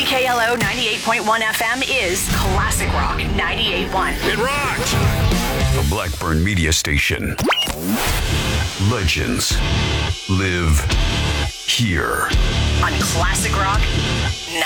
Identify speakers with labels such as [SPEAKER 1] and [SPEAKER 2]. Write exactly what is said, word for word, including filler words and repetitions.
[SPEAKER 1] K L O ninety-eight point one F M is Classic Rock ninety-eight point one.
[SPEAKER 2] It rocks! The Blackburn Media Station. Legends live here.
[SPEAKER 1] On Classic Rock